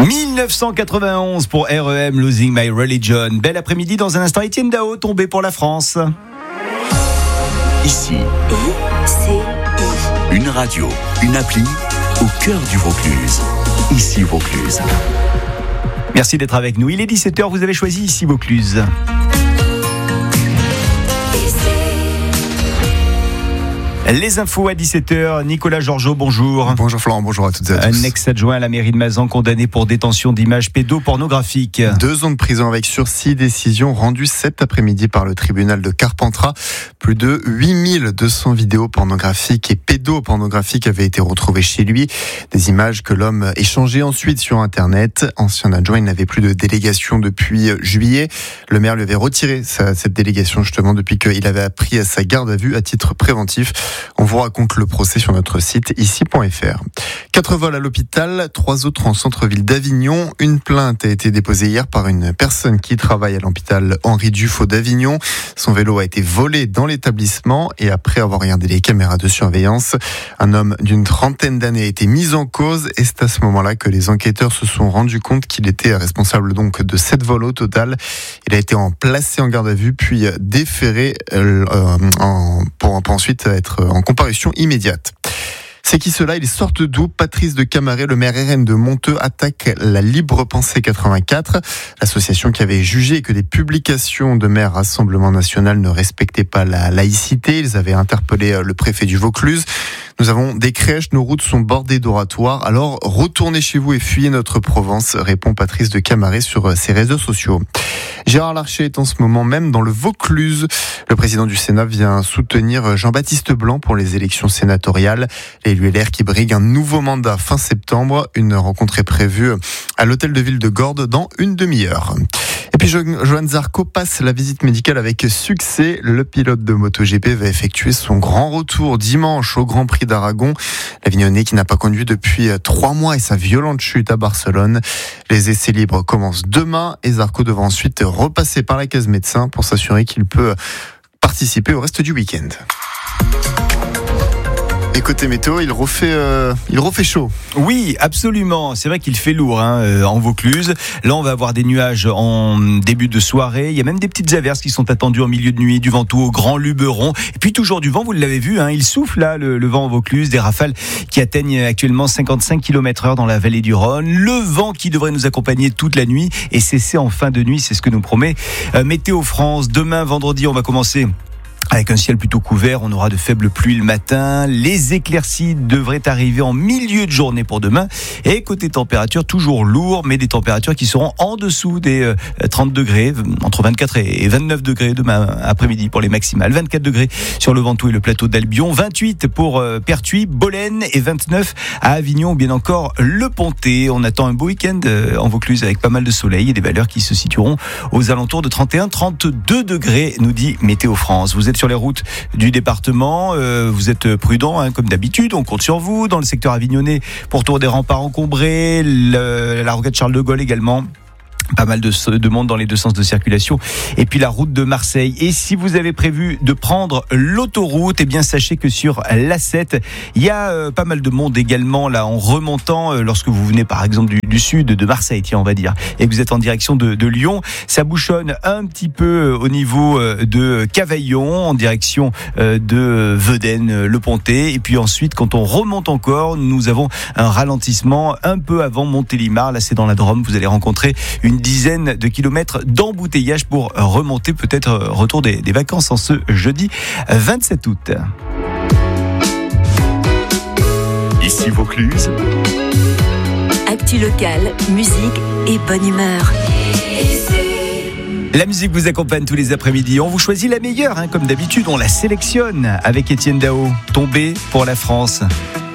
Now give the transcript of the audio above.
1991 pour R.E.M. Losing My Religion. Bel après-midi, dans un instant, Etienne Dao tombé pour la France. Ici, une radio, une appli au cœur du Vaucluse. Ici Vaucluse. Merci d'être avec nous. Il est 17h, vous avez choisi Ici Vaucluse. Les infos à 17h, Nicolas Georgeot, bonjour. Bonjour Florent, bonjour à toutes et à tous. Un ex-adjoint à la mairie de Mazan condamné pour détention d'images pédopornographiques. 2 ans de prison avec sursis, décision rendue cet après-midi par le tribunal de Carpentras. Plus de 8200 vidéos pornographiques et pédopornographiques avaient été retrouvées chez lui. Des images que l'homme échangeait ensuite sur Internet. Ancien adjoint, il n'avait plus de délégation depuis juillet. Le maire lui avait retiré cette délégation justement depuis qu'il avait pris sa garde à vue à titre préventif. On vous raconte le procès sur notre site ici.fr. 4 vols à l'hôpital, 3 autres en centre-ville d'Avignon. Une plainte a été déposée hier par une personne qui travaille à l'hôpital Henri Dufaux d'Avignon. Son vélo a été volé dans l'établissement et après avoir regardé les caméras de surveillance, un homme d'une 30aine d'années a été mis en cause et c'est à ce moment-là que les enquêteurs se sont rendus compte qu'il était responsable donc de 7 vols au total. Il a été placé en garde à vue puis déféré pour ensuite être en comparution immédiate. C'est qui cela? Ils sortent d'où? Patrice de Camaret, le maire RN de Monteux, attaque la Libre Pensée 84, l'association qui avait jugé que les publications de maires Rassemblement National ne respectaient pas la laïcité. Ils avaient interpellé le préfet du Vaucluse. Nous avons des crèches, nos routes sont bordées d'oratoires, alors retournez chez vous et fuyez notre Provence, répond Patrice de Camaret sur ses réseaux sociaux. Gérard Larcher est en ce moment même dans le Vaucluse. Le président du Sénat vient soutenir Jean-Baptiste Blanc pour les élections sénatoriales. L'élu LR qui brigue un nouveau mandat fin septembre. Une rencontre est prévue à l'hôtel de ville de Gordes dans une demi-heure. Et puis Johan Zarco passe la visite médicale avec succès. Le pilote de MotoGP va effectuer son grand retour dimanche au Grand Prix d'Aragon. L'Avignonnais qui n'a pas conduit depuis 3 mois et sa violente chute à Barcelone. Les essais libres commencent demain et Zarco devra ensuite repasser par la case médecin pour s'assurer qu'il peut participer au reste du week-end. Et côté météo, il refait chaud. Oui, absolument. C'est vrai qu'il fait lourd en Vaucluse. Là, on va avoir des nuages en début de soirée. Il y a même des petites averses qui sont attendues en milieu de nuit, du vent au Grand Luberon. Et puis toujours du vent, vous l'avez vu, il souffle là, le vent en Vaucluse, des rafales qui atteignent actuellement 55 km/h dans la vallée du Rhône. Le vent qui devrait nous accompagner toute la nuit et cesser en fin de nuit, c'est ce que nous promet Météo France. Demain, vendredi, on va commencer avec un ciel plutôt couvert, on aura de faibles pluies le matin. Les éclaircies devraient arriver en milieu de journée pour demain. Et côté température, toujours lourd, mais des températures qui seront en dessous des 30 degrés, entre 24 et 29 degrés demain après-midi pour les maximales. 24 degrés sur le Ventoux et le plateau d'Albion, 28 pour Pertuis, Bolène et 29 à Avignon, ou bien encore Le Pontet. On attend un beau week-end en Vaucluse avec pas mal de soleil et des valeurs qui se situeront aux alentours de 31-32 degrés, nous dit Météo France. Vous êtes sur les routes du département, vous êtes prudents comme d'habitude, on compte sur vous. Dans le secteur avignonnais, pourtour des remparts encombrés, la rocade Charles de Gaulle également. Pas mal de monde dans les 2 sens de circulation. Et puis la route de Marseille. Et si vous avez prévu de prendre l'autoroute, eh bien sachez que sur l'A7, il y a pas mal de monde également là en remontant. Lorsque vous venez par exemple du sud de Marseille, tiens on va dire, et que vous êtes en direction de Lyon, ça bouchonne un petit peu au niveau de Cavaillon, en direction de Vedène, Le Pontet. Et puis ensuite, quand on remonte encore, nous avons un ralentissement un peu avant Montélimar. Là, c'est dans la Drôme. Vous allez rencontrer une dizaine de kilomètres d'embouteillage pour remonter, peut-être retour des vacances en ce jeudi 27 août. Ici Vaucluse. Actu locale, musique et bonne humeur. La musique vous accompagne tous les après-midi. On vous choisit la meilleure, comme d'habitude. On la sélectionne avec Etienne Dao. Tombé pour la France.